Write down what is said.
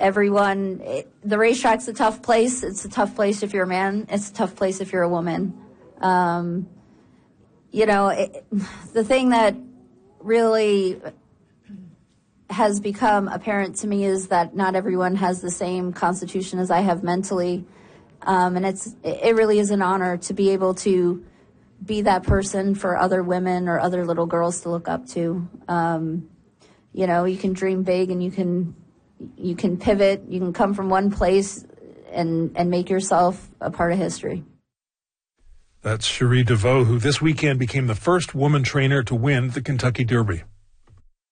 the racetrack's a tough place. It's a tough place if you're a man. It's a tough place if you're a woman. The thing that really has become apparent to me is that not everyone has the same constitution as I have mentally. And it really is an honor to be able to be that person for other women or other little girls to look up to. You can dream big and you can pivot. You can come from one place and make yourself a part of history. That's Cherie DeVoe, who this weekend became the first woman trainer to win the Kentucky Derby.